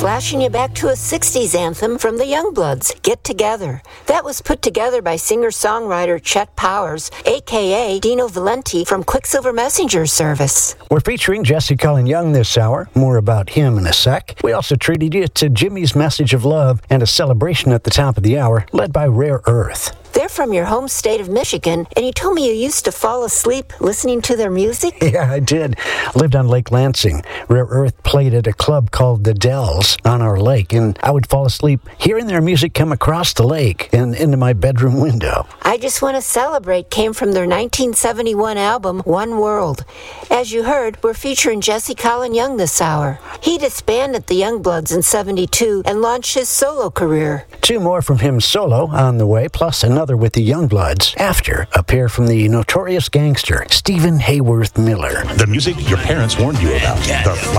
flashing you back to a 60s anthem from the Youngbloods, Get Together. That was put together by singer-songwriter Chet Powers, a.k.a. Dino Valenti from Quicksilver Messenger Service. We're featuring Jesse Colin Young this hour. More about him in a sec. We also treated you to Jimmy's Message of Love and a celebration at the top of the hour, led by Rare Earth. They're from your home state of Michigan, and you told me you used to fall asleep listening to their music? Yeah, I did. Lived on Lake Lansing. Rare Earth played at a club called the Dells on our lake, and I would fall asleep hearing their music come across the lake and into my bedroom window. I Just Want to Celebrate came from their 1971 album, One World. As you heard, we're featuring Jesse Colin Young this hour. He disbanded the Youngbloods in '72 and launched his solo career. 2 more from him solo on the way, plus another with the Youngbloods. After, a pair from the notorious gangster, Stephen Hayworth Miller. The music your parents warned you about. The